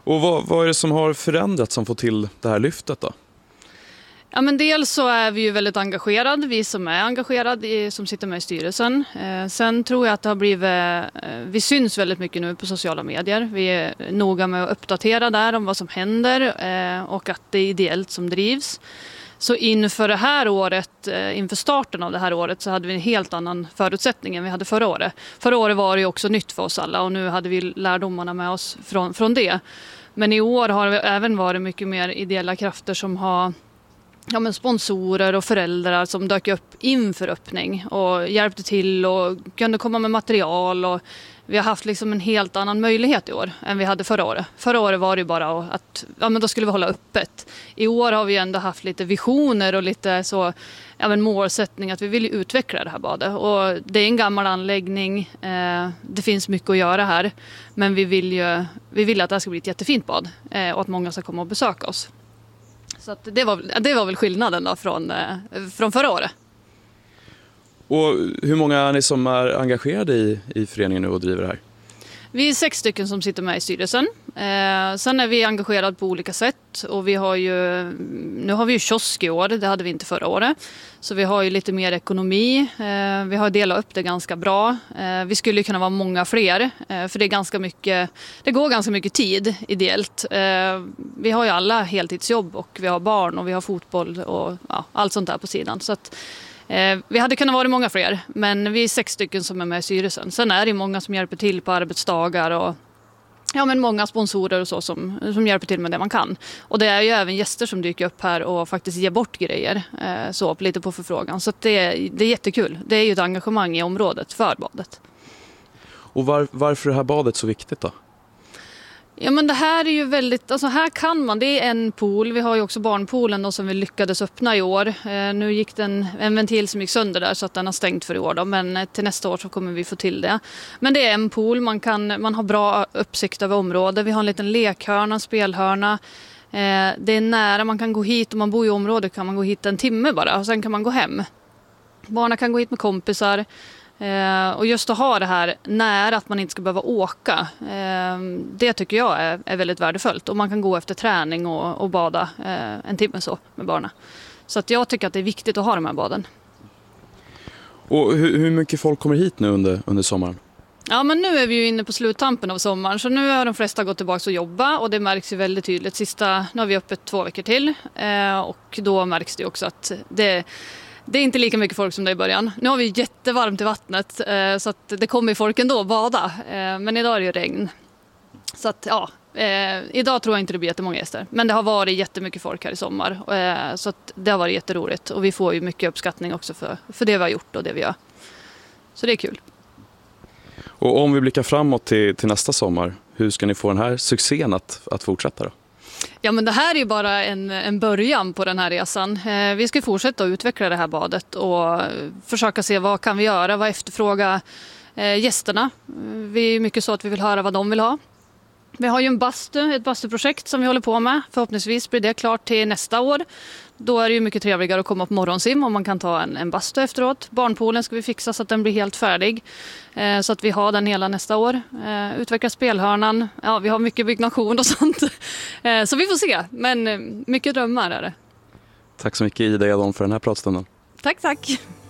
Och vad är det som har förändrats som får till det här lyftet då? Ja, men dels så är vi ju väldigt engagerade, vi som är engagerade som sitter med i styrelsen. Sen tror jag att det har blivit, vi syns väldigt mycket nu på sociala medier. Vi är noga med att uppdatera där om vad som händer och att det är ideellt som drivs. Så inför det här året, inför starten av det här året så hade vi en helt annan förutsättning än vi hade förra året. Förra året var det ju också nytt för oss alla och nu hade vi lärdomarna med oss från det. Men i år har det även varit mycket mer ideella krafter som har sponsorer och föräldrar som dök upp inför öppning och hjälpte till och kunde komma med material. Och vi har haft liksom en helt annan möjlighet i år än vi hade förra året. Förra året var det bara att då skulle vi hålla öppet. I år har vi ändå haft lite visioner och lite så, målsättning att vi vill utveckla det här badet. Och det är en gammal anläggning, det finns mycket att göra här. Men vi vill att det här ska bli ett jättefint bad och att många ska komma och besöka oss. Så att det var väl skillnaden då från förra året. Och hur många är ni som är engagerade i föreningen nu och driver det här? Vi är 6 stycken som sitter med i styrelsen. Sen är vi engagerade på olika sätt. Och nu har vi ju kiosk i år, det hade vi inte förra året. Så vi har ju lite mer ekonomi. Vi har delat upp det ganska bra. Vi skulle kunna vara många fler. För det går ganska mycket tid ideellt. Vi har ju alla heltidsjobb och vi har barn och vi har fotboll och allt sånt där på sidan. Så att vi hade kunnat vara många fler, men vi är 6 stycken som är med i styrelsen. Sen är det många som hjälper till på arbetsdagar och många sponsorer och så som hjälper till med det man kan. Och det är ju även gäster som dyker upp här och faktiskt ger bort grejer lite på förfrågan. Så att det är jättekul. Det är ju ett engagemang i området för badet. Och varför är det här badet så viktigt då? Ja, men det här är ju väldigt, här kan man, det är en pool, vi har ju också barnpoolen då, som vi lyckades öppna i år. Nu gick en ventil som gick sönder där så att den har stängt för i år då, men till nästa år så kommer vi få till det. Men det är en pool, man har bra uppsikt över området, vi har en liten lekhörna, spelhörna. Det är nära, man kan gå hit, om man bor i området kan man gå hit 1 timme bara och sen kan man gå hem. Barnen kan gå hit med kompisar. Och just att ha det här nära, att man inte ska behöva åka, det tycker jag är väldigt värdefullt. Och man kan gå efter träning och bada 1 timme så med barnen. Så att jag tycker att det är viktigt att ha de här baden. Och hur mycket folk kommer hit nu under sommaren? Ja, men nu är vi ju inne på sluttampen av sommaren, så nu har de flesta gått tillbaka och jobba och det märks ju väldigt tydligt. Nu har vi öppet 2 veckor till och då märks det också att det är inte lika mycket folk som det i början. Nu har vi jättevarmt i vattnet så att det kommer folk ändå att bada. Men idag är det ju regn. Så att idag tror jag inte det blir jättemånga gäster. Men det har varit jättemycket folk här i sommar. Så att det har varit jätteroligt. Och vi får ju mycket uppskattning också för det vi har gjort och det vi gör. Så det är kul. Och om vi blickar framåt till nästa sommar, hur ska ni få den här succén att fortsätta då? Ja, men det här är ju bara en början på den här resan. Vi ska fortsätta att utveckla det här badet och försöka se vad kan vi göra, vad efterfrågar gästerna. Vi är mycket så att vi vill höra vad de vill ha. Vi har ju ett bastuprojekt som vi håller på med. Förhoppningsvis blir det klart till nästa år. Då är det ju mycket trevligare att komma på morgonsim om man kan ta en bastu efteråt. Barnpoolen ska vi fixa så att den blir helt färdig. Så att vi har den hela nästa år. Utveckla spelhörnan. Ja, vi har mycket byggnation och sånt. Så vi får se. Men mycket drömmar är det. Tack så mycket Ida Edholm för den här pratstunden. Tack.